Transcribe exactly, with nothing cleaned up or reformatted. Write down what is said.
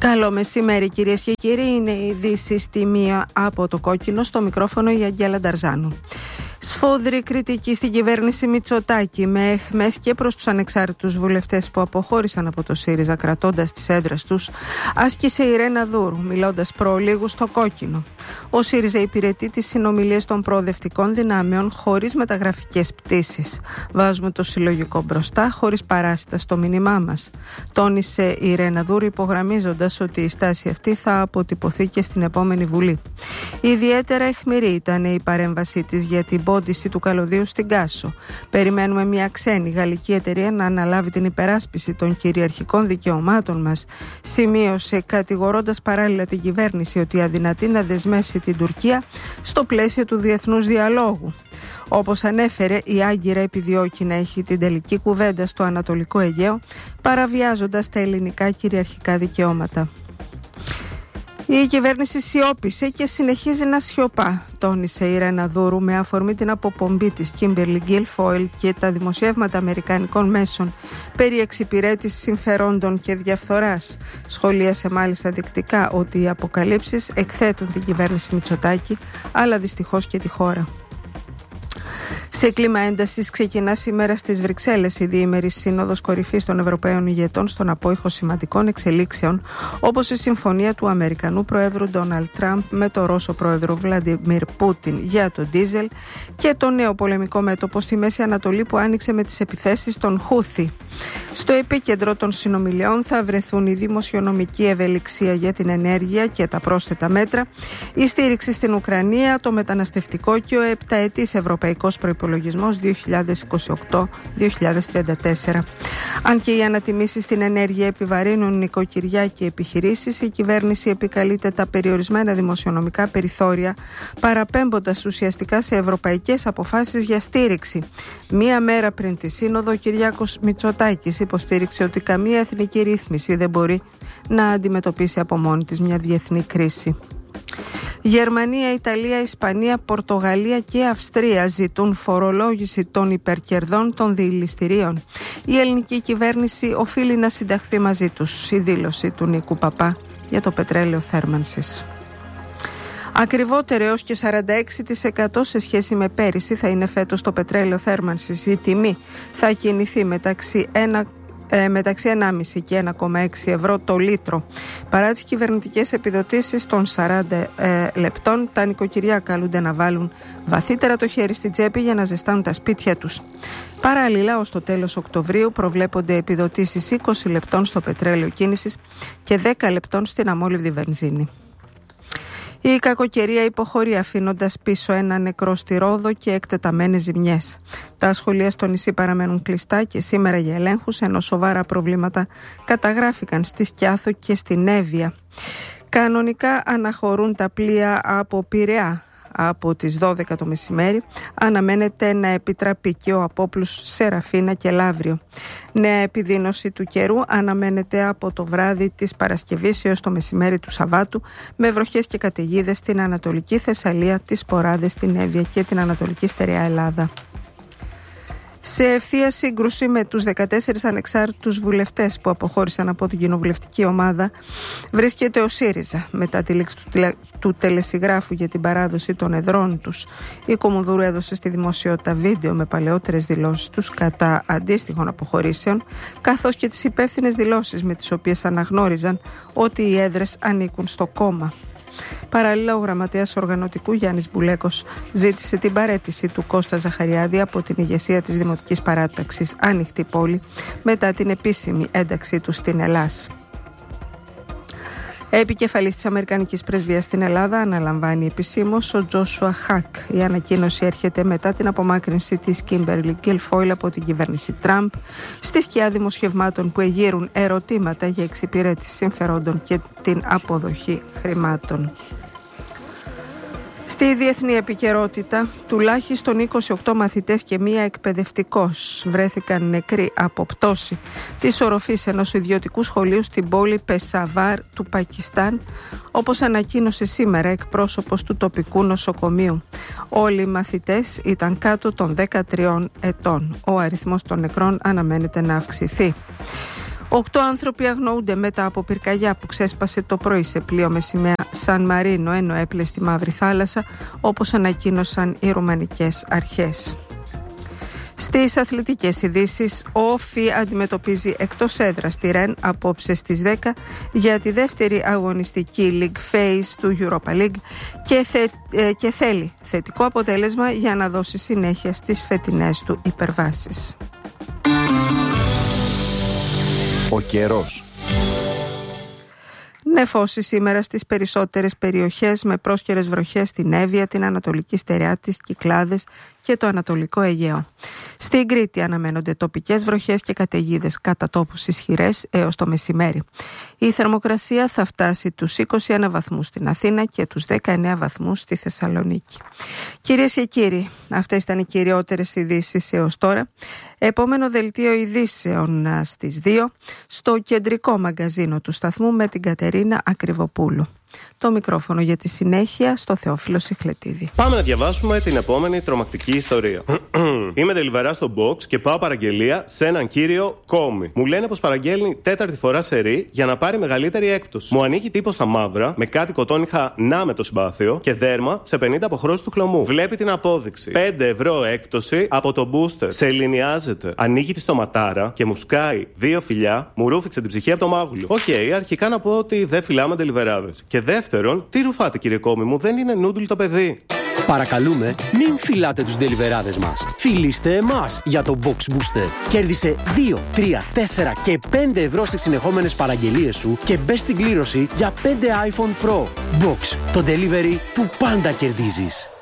Καλό μεσημέρι, κυρίες και κύριοι. Είναι η ειδήσεις στη μία από το κόκκινο. Στο μικρόφωνο η Αγγέλα Νταρζάνου. Σφόδρη κριτική στην κυβέρνηση Μητσοτάκη, με αιχμές και προς τους ανεξάρτητους βουλευτές που αποχώρησαν από το ΣΥΡΙΖΑ κρατώντας τις έδρες τους, άσκησε η Ρένα Δούρου, μιλώντας προλίγου στο κόκκινο. Ο ΣΥΡΙΖΑ υπηρετεί τις συνομιλίες των προοδευτικών δυνάμεων χωρίς μεταγραφικές πτήσεις. Βάζουμε το συλλογικό μπροστά, χωρίς παράσιτα στο μήνυμά μας, τόνισε η Ρένα Δούρου, υπογραμμίζοντας ότι η στάση αυτή θα αποτυπωθεί και στην επόμενη Βουλή. Ιδιαίτερα αιχμηρή ήταν η παρέμβασή της για την πόντιση του καλωδίου στην Κάσο. Περιμένουμε μια ξένη γαλλική εταιρεία να αναλάβει την υπεράσπιση των κυριαρχικών δικαιωμάτων μας, σημείωσε, κατηγορώντας παράλληλα την κυβέρνηση ότι αδυνατεί να δεσμεύσει την Τουρκία στο πλαίσιο του διεθνούς διαλόγου. Όπως ανέφερε, η Άγκυρα επιδιώκει να έχει την τελική κουβέντα στο Ανατολικό Αιγαίο, παραβιάζοντας τα ελληνικά κυριαρχικά δικαιώματα. Η κυβέρνηση σιώπησε και συνεχίζει να σιωπά, τόνισε η Ρένα Δούρου, με αφορμή την αποπομπή της Kimberly Guilfoyle και τα δημοσιεύματα αμερικανικών μέσων περί εξυπηρέτησης συμφερόντων και διαφθοράς. Σχολίασε μάλιστα δεικτικά ότι οι αποκαλύψεις εκθέτουν την κυβέρνηση Μητσοτάκη, αλλά δυστυχώς και τη χώρα. Σε κλίμα έντασης ξεκινά σήμερα στις Βρυξέλλες η διήμερη Σύνοδος Κορυφής των Ευρωπαίων Ηγετών στον απόϊχο σημαντικών εξελίξεων, όπως η συμφωνία του Αμερικανού Προέδρου Ντόναλντ Τραμπ με τον Ρώσο Πρόεδρο Βλαντιμίρ Πούτιν για το ντίζελ και το νέο πολεμικό μέτωπο στη Μέση Ανατολή που άνοιξε με τις επιθέσεις των Χούθι. Στο επίκεντρο των συνομιλιών θα βρεθούν η δημοσιονομική ευελιξία για την ενέργεια και τα πρόσθετα μέτρα, η στήριξη στην Ουκρανία, το μεταναστευτικό και ο επταετής ευρωπαϊκός προϋπολογισμός δύο χιλιάδες είκοσι οκτώ με δύο χιλιάδες τριάντα τέσσερα. Αν και οι ανατιμήσεις στην ενέργεια επιβαρύνουν νοικοκυριά και επιχειρήσεις, η κυβέρνηση επικαλείται τα περιορισμένα δημοσιονομικά περιθώρια, παραπέμποντας ουσιαστικά σε ευρωπαϊκές αποφάσεις για στήριξη. Μία μέρα πριν τη Σύνοδο, ο Κυριάκος Μητσοτάκης υποστήριξε ότι καμία εθνική ρύθμιση δεν μπορεί να αντιμετωπίσει από μόνη της μια διεθνή κρίση. Γερμανία, Ιταλία, Ισπανία, Πορτογαλία και Αυστρία ζητούν φορολόγηση των υπερκερδών των διειληστηρίων. Η ελληνική κυβέρνηση οφείλει να συνταχθεί μαζί τους, η δήλωση του Νίκου Παπά για το πετρέλαιο θέρμανσης. Ακριβότερο έως και σαράντα έξι τοις εκατό σε σχέση με πέρυσι θα είναι φέτος το πετρέλαιο θέρμανσης. Η τιμή θα κινηθεί μεταξύ ένα Ε, μεταξύ ενάμιση και ένα κόμμα έξι ευρώ το λίτρο. Παρά τις κυβερνητικές επιδοτήσεις των σαράντα ε, λεπτών, τα νοικοκυριά καλούνται να βάλουν βαθύτερα το χέρι στην τσέπη για να ζεστάνουν τα σπίτια τους. Παράλληλα, ως το τέλος Οκτωβρίου προβλέπονται επιδοτήσεις είκοσι λεπτών στο πετρέλαιο κίνησης και δέκα λεπτών στην αμόλυβδη βενζίνη. Η κακοκαιρία υποχωρεί, αφήνοντας πίσω ένα νεκρό στη Ρόδο και εκτεταμένες ζημιές. Τα σχολεία στο νησί παραμένουν κλειστά και σήμερα για ελέγχους, ενώ σοβαρά προβλήματα καταγράφηκαν στη Σκιάθο και στην Εύβοια. Κανονικά αναχωρούν τα πλοία από Πειραιά. Από τις δώδεκα το μεσημέρι αναμένεται να επιτραπεί και ο απόπλους Σεραφίνα και Λαύριο. Νέα επιδείνωση του καιρού αναμένεται από το βράδυ της Παρασκευής έως το μεσημέρι του Σαββάτου, με βροχές και καταιγίδες στην Ανατολική Θεσσαλία, τις Σποράδες, στην Εύβοια και την Ανατολική Στερεά Ελλάδα. Σε ευθεία σύγκρουση με τους δεκατέσσερις ανεξάρτητους βουλευτές που αποχώρησαν από την κοινοβουλευτική ομάδα βρίσκεται ο ΣΥΡΙΖΑ. Μετά τη λήξη του, τηλε... του τελεσυγράφου για την παράδοση των εδρών τους, η Κομοδούρου έδωσε στη δημοσιότητα βίντεο με παλαιότερες δηλώσεις τους κατά αντίστοιχων αποχωρήσεων, καθώς και τις υπεύθυνες δηλώσεις με τις οποίες αναγνώριζαν ότι οι έδρες ανήκουν στο κόμμα. Παράλληλα, ο γραμματέας οργανωτικού Γιάννης Μπουλέκος ζήτησε την παραίτηση του Κώστα Ζαχαριάδη από την ηγεσία της Δημοτικής Παράταξης Ανοιχτή Πόλη μετά την επίσημη ένταξή του στην Ελλάς. Επικεφαλής της Αμερικανικής Πρεσβείας στην Ελλάδα αναλαμβάνει επισήμως ο Τζόσουα Χακ. Η ανακοίνωση έρχεται μετά την απομάκρυνση της Kimberly Guilfoyle από την κυβέρνηση Τραμπ, στη σκιά δημοσιευμάτων που εγείρουν ερωτήματα για εξυπηρέτηση συμφερόντων και την αποδοχή χρημάτων. Στη διεθνή επικαιρότητα, τουλάχιστον είκοσι οκτώ μαθητές και μία εκπαιδευτικός βρέθηκαν νεκροί από πτώση της οροφής ενός ιδιωτικού σχολείου στην πόλη Πεσαβάρ του Πακιστάν, όπως ανακοίνωσε σήμερα εκπρόσωπος του τοπικού νοσοκομείου. Όλοι οι μαθητές ήταν κάτω των δεκατριών ετών. Ο αριθμός των νεκρών αναμένεται να αυξηθεί. Οκτώ άνθρωποι αγνοούνται μετά από πυρκαγιά που ξέσπασε το πρωί σε πλοίο με σημαία Σαν Μαρίνο, ενώ έπλε στη Μαύρη Θάλασσα, όπως ανακοίνωσαν οι ρουμανικές αρχές. Στις αθλητικές ειδήσεις, ο ΟΦΗ αντιμετωπίζει εκτός έδρας τη Ρεν απόψε στις δέκα για τη δεύτερη αγωνιστική League Phase του Europa League και, θε, ε, και θέλει θετικό αποτέλεσμα για να δώσει συνέχεια στις φετινές του υπερβάσεις. Ο καιρός. Νεφώσεις σήμερα στις περισσότερες περιοχές με πρόσκαιρες βροχές στην Εύβοια, την Ανατολική Στερεά, τις Κυκλάδες και το Ανατολικό Αιγαίο. Στην Κρήτη αναμένονται τοπικές βροχές και καταιγίδες κατά τόπους ισχυρές έως το μεσημέρι. Η θερμοκρασία θα φτάσει τους είκοσι ένα βαθμούς στην Αθήνα και τους δεκαεννέα βαθμούς στη Θεσσαλονίκη. Κυρίες και κύριοι, αυτές ήταν οι κυριότερες ειδήσεις έως τώρα. Επόμενο δελτίο ειδήσεων στις δύο στο κεντρικό μαγκαζίνο του σταθμού με την Κατερίνα Ακριβοπούλου. Το μικρόφωνο για τη συνέχεια στο Θεόφιλο Σιχλετίδη. Πάμε να διαβάσουμε την επόμενη τρομακτική ιστορία. Είμαι τελιβερά στο box και πάω παραγγελία σε έναν κύριο Κόμι. Μου λένε πως παραγγέλνει τέταρτη φορά σερί για να πάρει μεγαλύτερη έκπτωση. Μου ανοίγει τύπο στα μαύρα με κάτι κοτόνιχα να με το συμπάθειο και δέρμα σε πενήντα αποχρώσεις του χλωμού. Βλέπει την απόδειξη. πέντε ευρώ έκπτωση από το booster. Σε ελληνιάζεται. Ανοίγει τη στοματάρα και μου σκάει δύο φιλιά, μου ρούφηξε την ψυχή από το μάγουλο. Οκ, okay, αρχικά να πω ότι δεν φυλάμε τελιβεράδες. Και δεύτερον, τι ρουφάτε κύριε Κόμι μου, δεν είναι νούντουλ το παιδί. Παρακαλούμε, μην φυλάτε τους ντελιβεράδες μας. Φιλήστε εμάς για το Box Booster. Κέρδισε δύο, τρία, τέσσερα και πέντε ευρώ στις συνεχόμενες παραγγελίες σου και μπες στην κλήρωση για πέντε iPhone Pro. Box, το delivery που πάντα κερδίζεις.